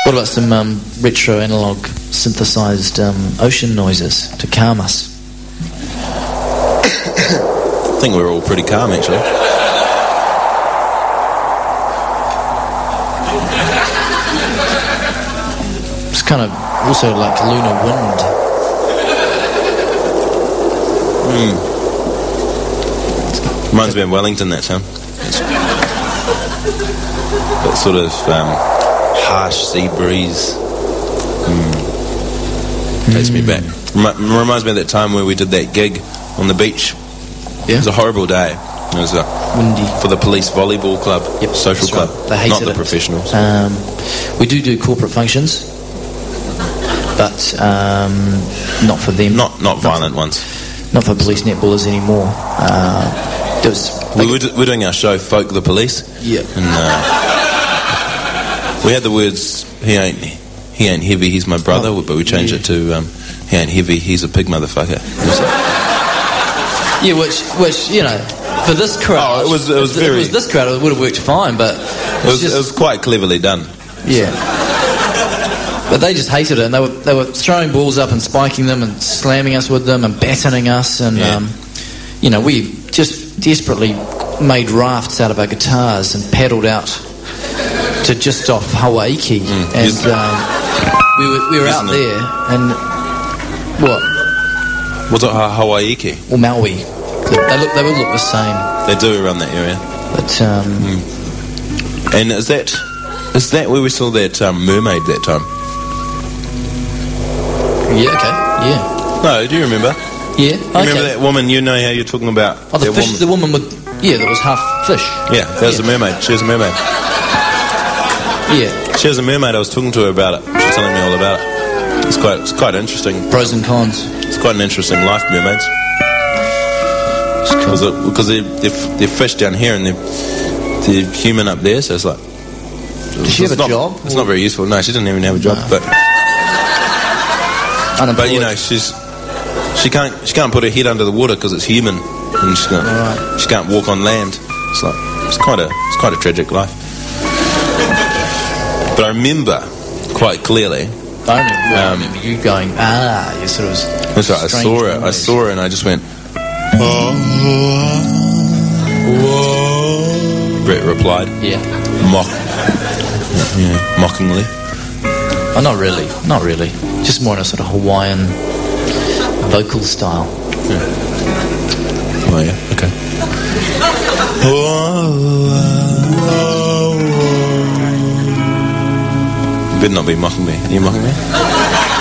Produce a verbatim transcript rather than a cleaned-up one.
What about some um, retro analog synthesized um, ocean noises to calm us? I think we're all pretty calm, actually. It's kind of also like lunar wind. Mm. Reminds me of Wellington, that sound. That sort of um, harsh sea breeze. Mm. Takes mm. me back. Remi- reminds me of that time where we did that gig on the beach. Yeah. It was a horrible day. It was a windy for the police volleyball club, yep, social club, right. They hated not the it. professionals. Um, we do do corporate functions, but um, not for them. Not not, not violent for, ones. Not for police netballers anymore. Uh, there was we were, we're doing our show, Folk the Police. Yeah. And uh, we had the words, he ain't he ain't heavy, he's my brother, oh, but we changed yeah. it to um, he ain't heavy, he's a pig motherfucker. Yeah, which, which you know, for this crowd, oh, it was, it was if very. It was this crowd, it would have worked fine, but it was, it was, just, it was quite cleverly done. Yeah, but they just hated it, and they were they were throwing balls up and spiking them and slamming us with them and battening us, and yeah. um, you know, we just desperately made rafts out of our guitars and paddled out to just off Hawaii, mm, and um, we were we were out there, and what? Was it Hawaii? Or Maui. They look. They will look the same. They do around that area. But um, mm. and is that is that where we saw that um, mermaid that time? Yeah. Okay. Yeah. No. Do you remember? Yeah. You okay. Remember that woman? You know how you're talking about? Oh, the fish. Woman? The woman with yeah, that was half fish. Yeah, that was yeah. a mermaid. She was a mermaid. Yeah. She was a mermaid. I was talking to her about it. She was telling me all about it. It's quite. It's quite interesting. Pros and cons. It's quite an interesting life, mermaids. Because cool. they're, they're, they're fish down here and they're, they're human up there, so it's like... Did she have a not, job? It's or? not very useful. No, she didn't even have a job, no. but... Unemployed. But, you know, she's... She can't she can't put her head under the water because it's human, and she can't, right. she can't walk on land. It's like... It's quite a, it's quite a tragic life. But I remember quite clearly... I remember, well, um, I remember you going, ah, you sort of... That's right, I saw her, I saw her and I just went... Oh, whoa. Brett replied. Yeah. Mock... Yeah, mockingly. Oh, not really, not really. Just more in a sort of Hawaiian vocal style. Yeah. Oh, yeah, okay. You better not be mocking me. Are you mocking me?